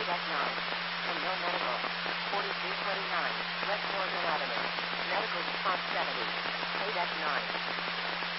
A-9. And no medical. 4329. West Northern Avenue. Medical response 70. A-9.